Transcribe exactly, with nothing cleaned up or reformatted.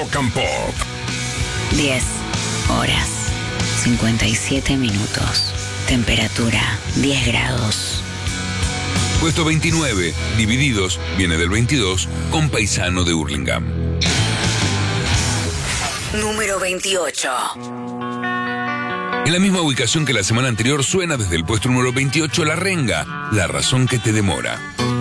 Rock and Pop. diez horas, cincuenta y siete minutos. Temperatura, diez grados. Puesto veintinueve, Divididos, viene del veintidós, con Paisano de Hurlingham. Número veintiocho. En la misma ubicación que la semana anterior suena desde el puesto número veintiocho La Renga, La razón que te demora.